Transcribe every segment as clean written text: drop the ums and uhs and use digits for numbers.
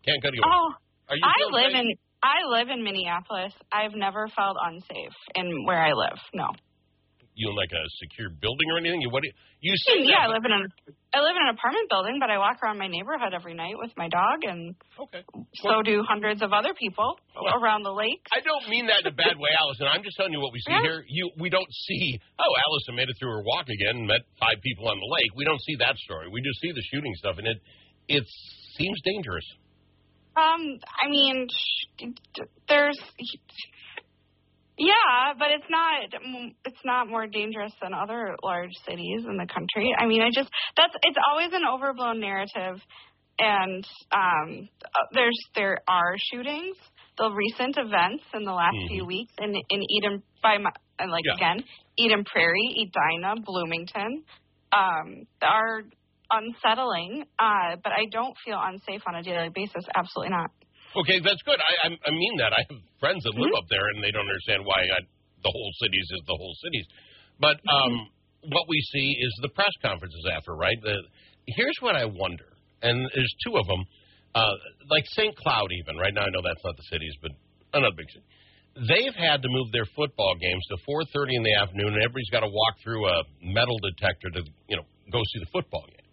Can't go to you. Oh, Are you I live in Minneapolis. I've never felt unsafe in where I live. No. You in like a secure building or anything? You say Yeah, that, I live in an apartment building, but I walk around my neighborhood every night with my dog, and so do hundreds of other people around the lake. I don't mean that in a bad way, Allison. I'm just telling you what we see here. We don't see, Allison made it through her walk again and met 5 people on the lake. We don't see that story. We just see the shooting stuff, and it seems dangerous. I mean, there's... Yeah, but it's not more dangerous than other large cities in the country. I mean, it's always an overblown narrative, and there are shootings. The recent events in the last few weeks in Eden Eden Prairie, Edina, Bloomington, are unsettling. But I don't feel unsafe on a daily basis. Absolutely not. Okay, that's good. I mean that. I have friends that live up there, and they don't understand why the whole cities is the whole cities. But what we see is the press conferences after, right? Here's what I wonder, and there's 2 of them, like St. Cloud even. Right now I know that's not the cities, but another big city. They've had to move their football games to 4:30 in the afternoon, and everybody's got to walk through a metal detector to go see the football game.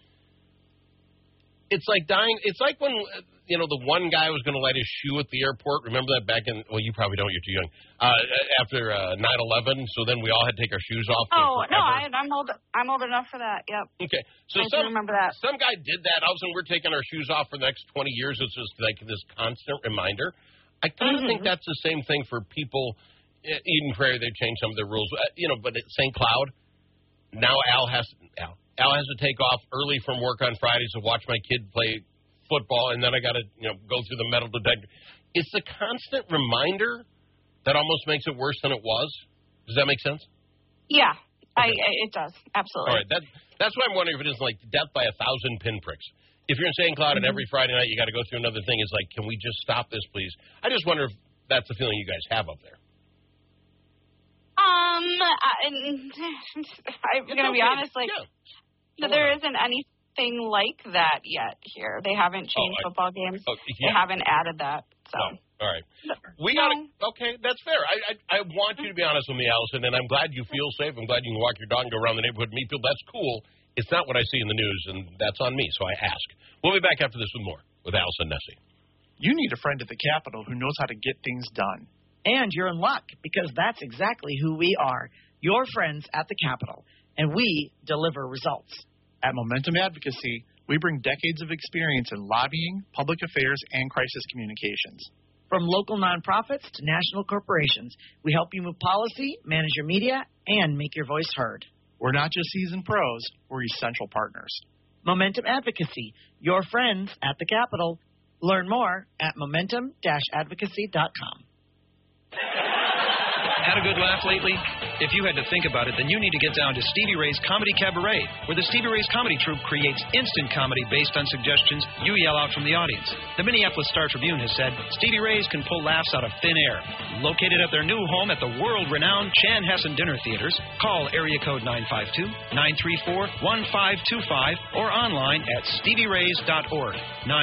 It's like dying. It's like when, the one guy was going to light his shoe at the airport. Remember that back in, well, you probably don't, you're too young, after 9/11, so then we all had to take our shoes off. Oh, no, I'm old enough for that, yep. Okay. So I remember that. Some guy did that. All of a sudden, we're taking our shoes off for the next 20 years. It's just like this constant reminder. I kind of think that's the same thing for people. Eden Prairie, they changed some of their rules. But at St. Cloud, now Al has to take off early from work on Fridays to watch my kid play football, and then I got to go through the metal detector. It's the constant reminder that almost makes it worse than it was. Does that make sense? Yeah, okay. It does. Absolutely. All right, that's why I'm wondering if it isn't like death by 1,000 pinpricks. If you're in St. Cloud and every Friday night you got to go through another thing, it's like, can we just stop this, please? I just wonder if that's the feeling you guys have up there. I'm going to be honest, there isn't anything like that yet here. They haven't changed football games. They haven't added that. So. All right. Okay, that's fair. I want you to be honest with me, Allison, and I'm glad you feel safe. I'm glad you can walk your dog and go around the neighborhood and meet people. That's cool. It's not what I see in the news, and that's on me, so I ask. We'll be back after this with more with Allison Nessie. You need a friend at the Capitol who knows how to get things done. And you're in luck, because that's exactly who we are, your friends at the Capitol, and we deliver results. At Momentum Advocacy, we bring decades of experience in lobbying, public affairs, and crisis communications. From local nonprofits to national corporations, we help you move policy, manage your media, and make your voice heard. We're not just seasoned pros, we're essential partners. Momentum Advocacy, your friends at the Capitol. Learn more at momentum-advocacy.com. Had a good laugh lately? If you had to think about it, then you need to get down to Stevie Ray's Comedy Cabaret, where the Stevie Ray's Comedy Troupe creates instant comedy based on suggestions you yell out from the audience. The Minneapolis Star-Tribune has said Stevie Ray's can pull laughs out of thin air. Located at their new home at the world-renowned Chanhassen Dinner Theaters, call area code 952-934-1525 or online at stevierays.org.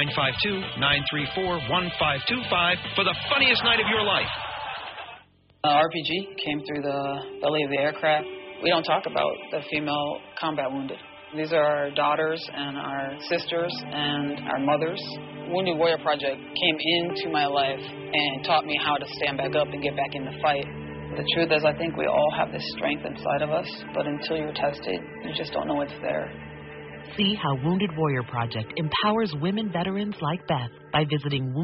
952-934-1525 for the funniest night of your life. RPG came through the belly of the aircraft. We don't talk about the female combat wounded. These are our daughters and our sisters and our mothers. Wounded Warrior Project came into my life and taught me how to stand back up and get back in the fight. The truth is, I think we all have this strength inside of us, but until you're tested, you just don't know it's there. See how Wounded Warrior Project empowers women veterans like Beth by visiting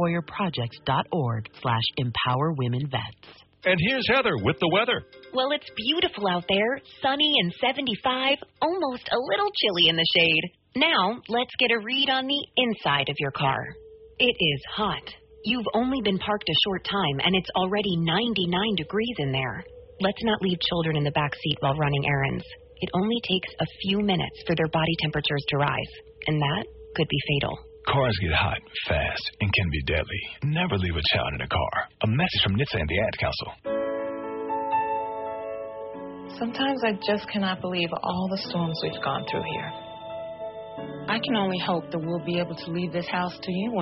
woundedwarriorproject.org/empowerwomenvets. And here's Heather with the weather. Well, it's beautiful out there, sunny and 75, almost a little chilly in the shade. Now, let's get a read on the inside of your car. It is hot. You've only been parked a short time, and it's already 99 degrees in there. Let's not leave children in the back seat while running errands. It only takes a few minutes for their body temperatures to rise, and that could be fatal. Cars get hot, fast, and can be deadly. Never leave a child in a car. A message from NHTSA and the Ad Council. Sometimes I just cannot believe all the storms we've gone through here. I can only hope that we'll be able to leave this house to you